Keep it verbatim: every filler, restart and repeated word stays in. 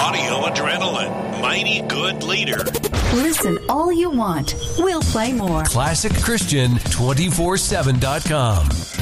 Audio Adrenaline. Mighty Good Leader. Listen all you want. We'll play more. Classic Christian two four seven dot com.